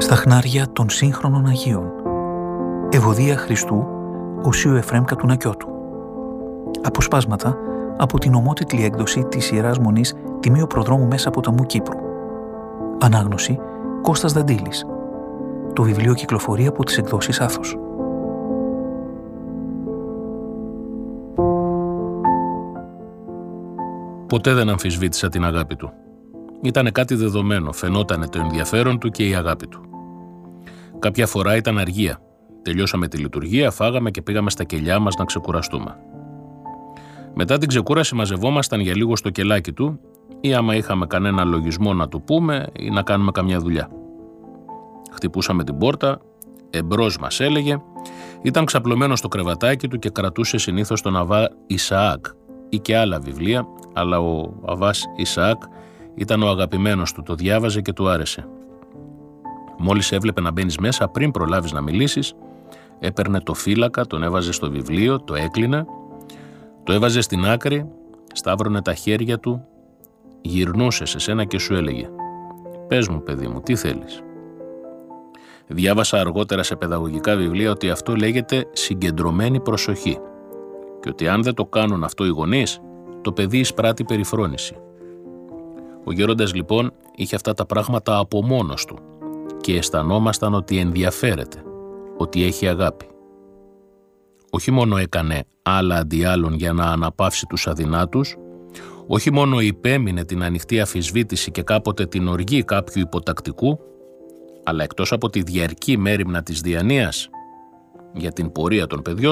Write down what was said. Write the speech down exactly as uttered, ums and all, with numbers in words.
στα χνάρια των σύγχρονων Αγίων. Ευωδία Χριστού, Οσίου Εφραίμ Κατουνακιώτου. Αποσπάσματα από την ομότιτλη έκδοση της Ιεράς Μονής Τιμίου Προδρόμου Μέσαποταμού Κύπρου. Ανάγνωση Κώστας Δαντήλης. Το βιβλίο κυκλοφορεί από τις εκδόσεις Άθος. Ποτέ δεν αμφισβήτησα την αγάπη του. Ήτανε κάτι δεδομένο, φαινότανε το ενδιαφέρον του και η αγάπη του. Κάποια φορά ήταν αργία. Τελειώσαμε τη λειτουργία, φάγαμε και πήγαμε στα κελιά μας να ξεκουραστούμε. Μετά την ξεκούραση μαζευόμασταν για λίγο στο κελάκι του ή άμα είχαμε κανένα λογισμό να του πούμε ή να κάνουμε καμιά δουλειά. Χτυπούσαμε την πόρτα, εμπρός μας έλεγε, ήταν ξαπλωμένο στο κρεβατάκι του και κρατούσε συνήθως τον Αβά Ισαάκ ή και άλλα βιβλία, αλλά ο Αβάς Ισαάκ ήταν ο αγαπημένος του, το διάβαζε και του άρεσε. Μόλις έβλεπε να μπαίνεις μέσα, πριν προλάβεις να μιλήσεις, έπαιρνε το φύλακα, τον έβαζε στο βιβλίο, το έκλεινε, το έβαζε στην άκρη, σταύρωνε τα χέρια του, γυρνούσε σε σένα και σου έλεγε «Πες μου, παιδί μου, τι θέλεις?» Διάβασα αργότερα σε παιδαγωγικά βιβλία ότι αυτό λέγεται συγκεντρωμένη προσοχή και ότι αν δεν το κάνουν αυτό οι γονείς, το παιδί εισπράττει περιφρόνηση. Ο γέροντας λοιπόν είχε αυτά τα πράγματα από μόνος του και αισθανόμασταν ότι ενδιαφέρεται, ότι έχει αγάπη. Όχι μόνο έκανε άλλα αντί άλλων για να αναπαύσει τους αδυνάτους, όχι μόνο υπέμεινε την ανοιχτή αφισβήτηση και κάποτε την οργή κάποιου υποτακτικού, αλλά εκτός από τη διαρκή μέριμνα της διανοίας για την πορεία των παιδιών,